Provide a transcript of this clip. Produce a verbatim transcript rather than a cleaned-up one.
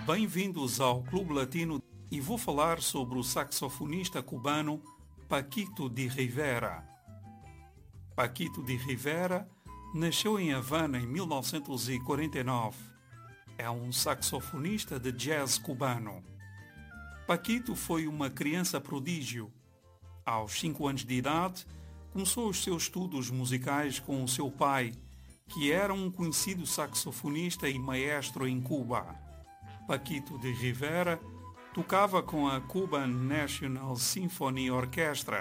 Bem-vindos ao Clube Latino e vou falar sobre o saxofonista cubano Paquito de Rivera. Paquito de Rivera nasceu em Havana em mil novecentos e quarenta e nove. É um saxofonista de jazz cubano. Paquito foi uma criança prodígio. Aos cinco anos de idade, começou os seus estudos musicais com o seu pai, que era um conhecido saxofonista e maestro em Cuba. Paquito de Rivera tocava com a Cuban National Symphony Orchestra